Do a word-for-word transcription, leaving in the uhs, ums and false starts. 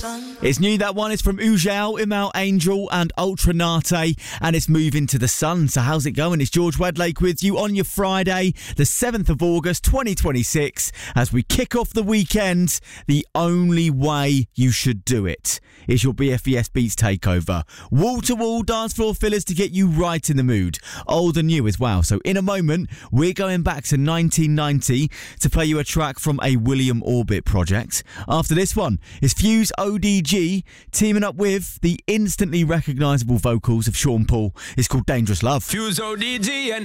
It's new, that one is from Ujao, Imal Angel and Ultra Nate, and it's Moving to the Sun. So how's it going? It's George Wedlake with you on your Friday, the seventh of August twenty twenty-six, as we kick off the weekend. The only way you should do it is your B F E S Beats takeover. Wall-to-wall dance floor fillers to get you right in the mood. Old and new as well. So in a moment, we're going back to nineteen ninety to play you a track from a William Orbit project. After this one is Fuse O D G teaming up with the instantly recognisable vocals of Sean Paul. It's called Dangerous Love. Fuse O D G and